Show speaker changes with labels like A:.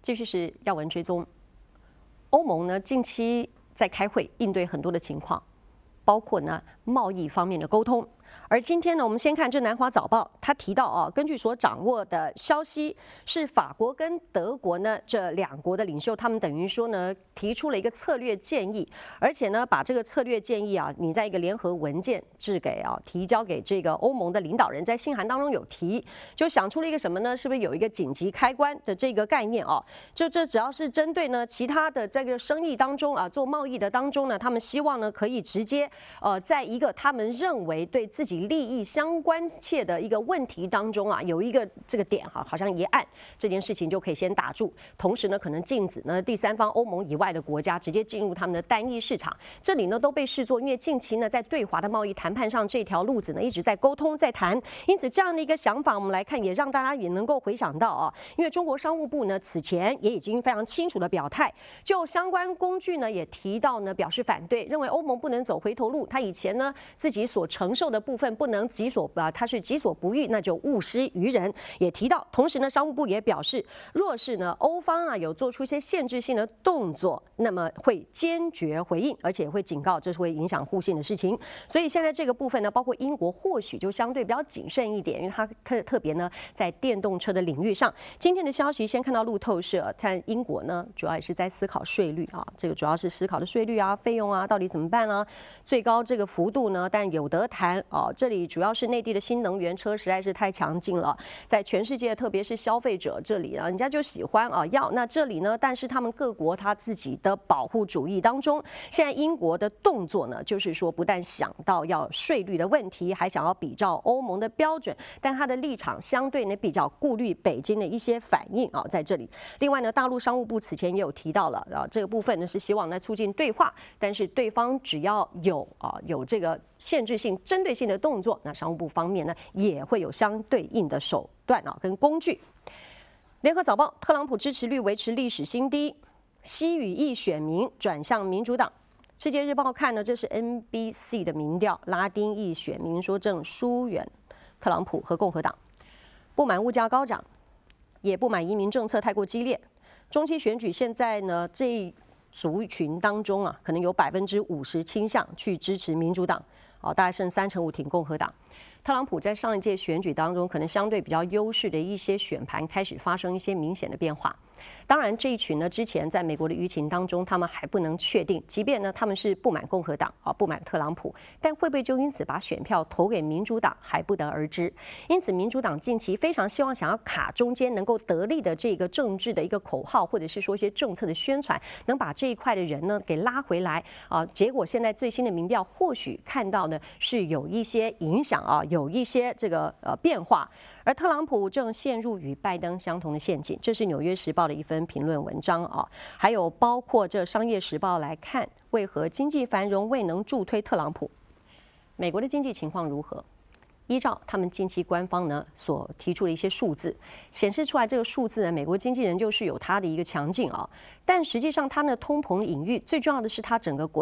A: 继续是要闻追踪。欧盟呢近期在开会应对很多的情况，包括呢贸易方面的沟通。而今天呢，我们先看这《南华早报》，他提到啊，根据所掌握的消息，是法国跟德国呢这两国的领袖，他们等于说呢提出了一个策略建议，而且呢把这个策略建议啊，你在一个联合文件提交给这个欧盟的领导人，在信函当中有提，就想出了一个什么呢？是不是有一个紧急开关的这个概念啊？这只要是针对呢其他的这个生意当中啊，做贸易的当中呢，他们希望呢可以直接在一个他们认为对自己利益相关切的一个问题当中啊，有一个这个点好像一按这件事情就可以先打住，同时呢可能禁止呢第三方欧盟以外的国家直接进入他们的单一市场。这里呢都被视作，因为近期呢在对华的贸易谈判上这条路子呢一直在沟通在谈，因此这样的一个想法我们来看，也让大家也能够回想到啊，因为中国商务部呢此前也已经非常清楚的表态，就相关工具呢也提到呢表示反对，认为欧盟不能走回头路，他以前呢自己所承受的部分不能他是己所不欲，那就勿施于人，也提到。同时呢，商务部也表示，若是呢欧方啊有做出一些限制性的动作，那么会坚决回应，而且会警告这是会影响互信的事情。所以现在这个部分呢，包括英国或许就相对比较谨慎一点，因为它特别呢在电动车的领域上。今天的消息先看到路透社，在英国呢主要也是在思考税率啊，这个主要是思考的税率啊、费用啊，到底怎么办啊？最高这个幅度呢，但有得谈啊。这里主要是内地的新能源车实在是太强劲了，在全世界特别是消费者这里啊，人家就喜欢啊要。那这里呢，但是他们各国他自己的保护主义当中，现在英国的动作呢，就是说不但想到要税率的问题，还想要比照欧盟的标准，但他的立场相对呢比较顾虑北京的一些反应啊，在这里。另外呢，大陆商务部此前也有提到了啊，这个部分呢是希望来促进对话，但是对方只要有这个限制性、针对性的动作，那商务部方面呢也会有相对应的手段啊跟工具。联合早报，特朗普支持率维持历史新低，西语裔选民转向民主党。世界日报看呢，这是 NBC 的民调，拉丁裔选民说正疏远特朗普和共和党，不满物价高涨，也不满移民政策太过激烈。中期选举现在呢，这一族群当中啊，可能有50%倾向去支持民主党，大概剩35%挺共和党。特朗普在上一届选举当中，可能相对比较优势的一些选盘开始发生一些明显的变化。当然，这一群呢，之前在美国的舆情当中，他们还不能确定，即便呢他们是不满共和党不满特朗普，但会不会就因此把选票投给民主党还不得而知。因此，民主党近期非常希望想要卡中间能够得力的这个政治的一个口号，或者是说一些政策的宣传，能把这一块的人呢给拉回来啊。结果现在最新的民调或许看到呢是有一些影响啊，有一些这个变化。而特朗普正陷入与拜登相同的陷阱，这是《纽约时报》的一份评论文章啊。还有包括这《商业时报》来看，为何经济繁荣未能助推特朗普？美国的经济情况如何？依照他们近期官方呢所提出的一些数字，显示出来这个数字呢，美国经济仍旧是有它的一个强劲啊。但实际上，它的通膨隐喻最重要的是它整个国